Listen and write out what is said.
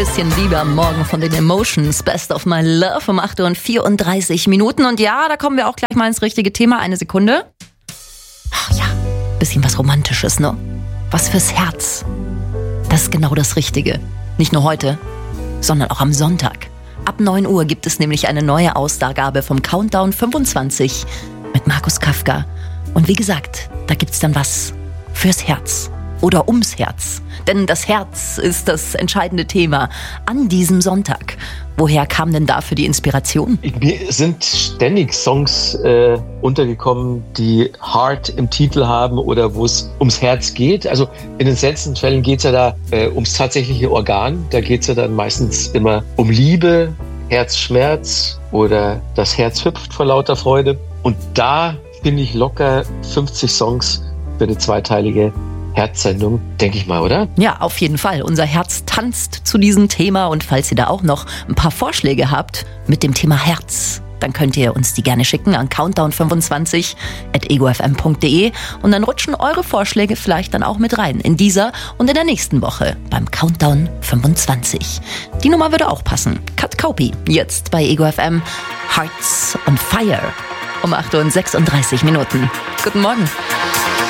Bisschen Liebe am Morgen von den Emotions. Best of my love um 8:34. Und ja, da kommen wir auch gleich mal ins richtige Thema. Eine Sekunde. Ach ja, bisschen was Romantisches, ne? Was fürs Herz. Das ist genau das Richtige. Nicht nur heute, sondern auch am Sonntag. Ab 9 Uhr gibt es nämlich eine neue Ausgabe vom Countdown 25 mit Markus Kafka. Und wie gesagt, da gibt's dann was fürs Herz. Oder ums Herz. Denn das Herz ist das entscheidende Thema an diesem Sonntag. Woher kam denn dafür die Inspiration? Mir sind ständig Songs untergekommen, die Heart im Titel haben oder wo es ums Herz geht. Also in den seltensten Fällen geht es ja da ums tatsächliche Organ. Da geht es ja dann meistens immer um Liebe, Herzschmerz oder das Herz hüpft vor lauter Freude. Und da finde ich locker 50 Songs für eine zweiteilige Herzsendung, denke ich mal, oder? Ja, auf jeden Fall. Unser Herz tanzt zu diesem Thema. Und falls ihr da auch noch ein paar Vorschläge habt mit dem Thema Herz, dann könnt ihr uns die gerne schicken an countdown25@egofm.de und dann rutschen eure Vorschläge vielleicht dann auch mit rein in dieser und in der nächsten Woche beim Countdown 25. Die Nummer würde auch passen. Cut Copy, jetzt bei EgoFM. Hearts on Fire um 8:36. Guten Morgen.